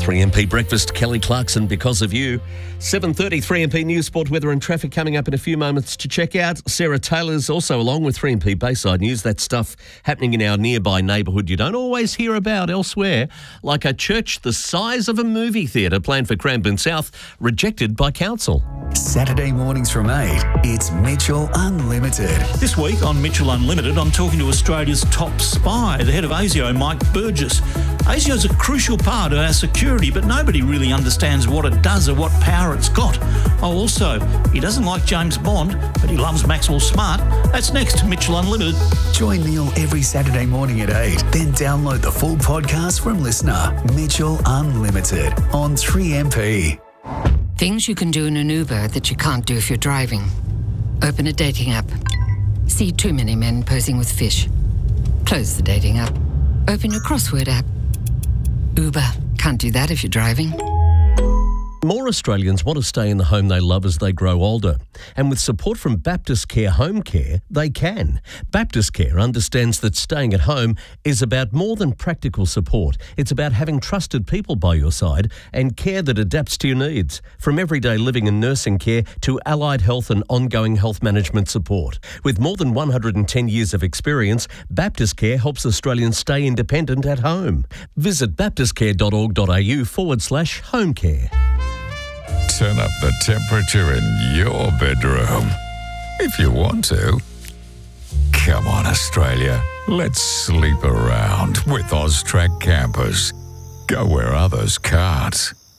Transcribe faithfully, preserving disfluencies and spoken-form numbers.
three M P Breakfast, Kelly Clarkson, because of you. seven thirty, three M P News, Sport, Weather and Traffic coming up in a few moments to check out. Sarah Taylor's also along with three M P Bayside News. That stuff happening in our nearby neighbourhood you don't always hear about elsewhere, like a church the size of a movie theatre planned for Cranbourne South, rejected by council. Saturday mornings from eight, it's Mitchell Unlimited. This week on Mitchell Unlimited, I'm talking to Australia's top spy, the head of ASIO, Mike Burgess. ASIO is a crucial part of our security, but nobody really understands what it does or what power it's got. Oh, also, he doesn't like James Bond, but he loves Maxwell Smart. That's next, Mitchell Unlimited. Join Neil every Saturday morning at eight, then download the full podcast from Listener. Mitchell Unlimited on three M P. Things you can do in an Uber that you can't do if you're driving. Open a dating app. See too many men posing with fish. Close the dating app. Open your crossword app. Uber. Can't do that if you're driving. More Australians want to stay in the home they love as they grow older. And with support from Baptist Care Home Care, they can. Baptist Care understands that staying at home is about more than practical support. It's about having trusted people by your side and care that adapts to your needs. From everyday living and nursing care to allied health and ongoing health management support. With more than one hundred ten years of experience, Baptist Care helps Australians stay independent at home. Visit baptistcare.org.au forward slash home care. Turn up the temperature in your bedroom, if you want to. Come on, Australia. Let's sleep around with Austrac campers. Go where others can't.